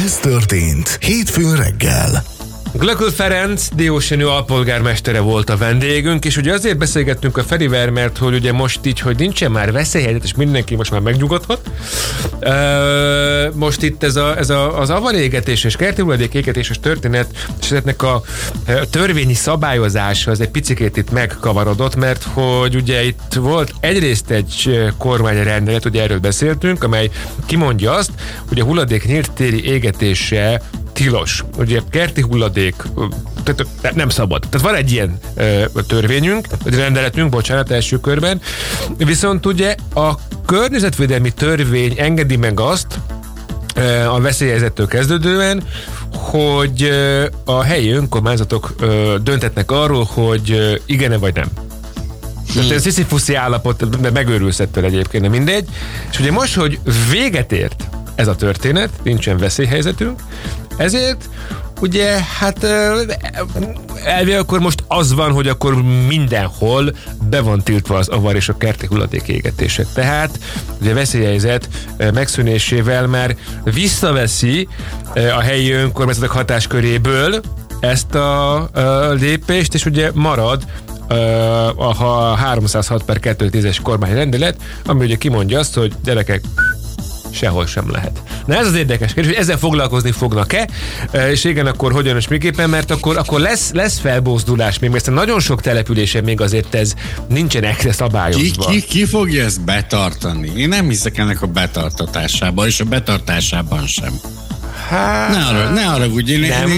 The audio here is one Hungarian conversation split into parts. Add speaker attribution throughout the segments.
Speaker 1: Ez történt hétfőn reggel.
Speaker 2: Glöckl Ferenc, Diósjenő alpolgármestere volt a vendégünk, és ugye azért beszélgettünk a Ferivel, mert hogy ugye most így, hogy nincsen már veszélyhelyzet, és mindenki most már megnyugodhat. Most itt az avarégetés és kerti hulladék égetéses történet, és ennek a törvényi szabályozása az egy picikét itt megkavarodott, mert hogy ugye itt volt egyrészt egy kormányrendelet, ugye erről beszéltünk, amely kimondja azt, hogy a hulladék nyílt-téri égetése tilos. Ugye kerti hulladék tehát nem szabad. Tehát van egy ilyen törvényünk, vagy rendeletünk, bocsánat, első körben, viszont ugye a környezetvédelmi törvény engedi meg azt, a veszélyhelyzettől kezdődően, hogy a helyi önkormányzatok döntetnek arról, hogy igen-e vagy nem. Tehát ez sziszifuszi állapot, megőrülsz ettől egyébként, de mindegy. És ugye most, hogy véget ért ez a történet, nincsen veszélyhelyzetünk, ezért ugye hát elvileg akkor most az van, hogy akkor mindenhol be van tiltva az avar és a kerti hulladék égetése. Tehát ugye a veszélyhelyzet megszűnésével már visszaveszi a helyi önkormányzatok hatásköréből ezt a lépést, és ugye marad a 306/2010-es kormányrendelet, ami ugye kimondja azt, hogy gyerekek, sehol sem lehet. Na ez az érdekes kérdés, hogy ezzel foglalkozni fognak-e, és igen, akkor hogyan és miképpen, mert akkor lesz felbozdulás még, mert nagyon sok településen még azért ez nincsen ekre szabályozva.
Speaker 3: Ki fogja ezt betartani? Én nem hiszek ennek a betartatásában, és a betartásában sem.
Speaker 2: Hát,
Speaker 3: ne haragudj,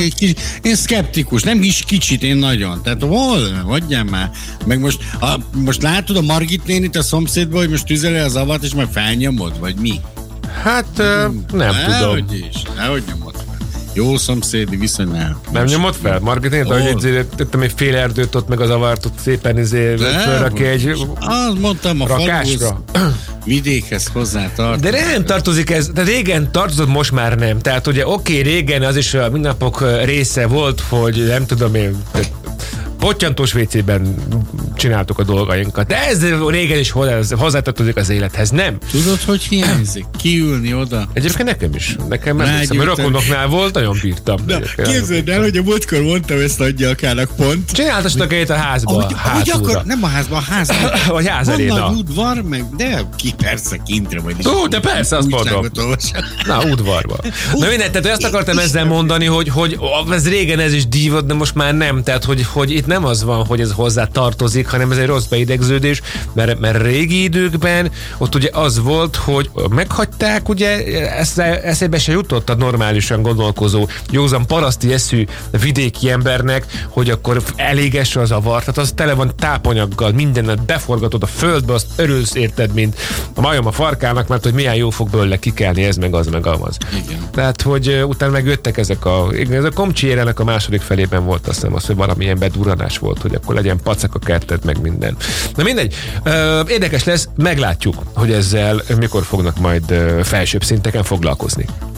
Speaker 3: én szkeptikus, nem is kicsit, én nagyon. Tehát hagyjál már. Meg most látod a Margit nénit a szomszédból, hogy most tüzeli az avat, és meg felnyomod, vagy mi?
Speaker 2: Hát nem tudom.
Speaker 3: Nehogy nyomod fel. Jó szomszédi viszony
Speaker 2: nem nyomod fel? Margit nénit, ahogy tettem egy fél erdőt ott, meg az avart ott szépen fölrakja egy
Speaker 3: mondtam, a
Speaker 2: rakásra.
Speaker 3: Vidékhez hozzá tartozik.
Speaker 2: De nem tartozik ez, de régen tartozott, most már nem. Tehát ugye régen az is a mindennapok része volt, hogy nem tudom én, pottyantós WC-ben csináltuk a dolgainkat. De ez régen is hozzátartozik az élethez, nem?
Speaker 3: Tudod, hogy hiányzik? Kiülni oda?
Speaker 2: Egyébként nekem is. Nekem nem hiszem, a rokonoknál volt, nagyon bírtam.
Speaker 3: Képzeld el, hogy a múltkor mondtam ezt adjalkának pont.
Speaker 2: Csináltassak egyet a házba, hátulra.
Speaker 3: Nem a házba, a házba.
Speaker 2: Vagy ház elé,
Speaker 3: na. Udvar, meg, de persze kintre vagy is.
Speaker 2: De persze, azt mondom. Na, udvarba. Na mindegy, tehát azt akartam ezzel mondani, hogy ez régen ez is dívott, de most már nem. Tehát, hogy itt nem az van, hogy ez hozzá tartozik, hanem ez egy rossz beidegződés, mert régi időkben ott ugye az volt, hogy meghagyták, ugye eszébe se jutott a normálisan gondolkozó, józan paraszti eszű vidéki embernek, hogy akkor elégesse az avart, tehát az tele van tápanyaggal, mindennel beforgatod a földbe, azt örülsz érted, mint a majom a farkának, mert hogy milyen jó fog belőle kikelni, ez meg az, meg amaz.
Speaker 3: Igen.
Speaker 2: Tehát, hogy utána megjöttek ez a Komcsi érának a második felében volt azt hiszem az, hogy valamilyen bedurranás volt, hogy akkor legyen pacak a kerted, meg minden. Na mindegy, érdekes lesz, meglátjuk, hogy ezzel mikor fognak majd felsőbb szinteken foglalkozni.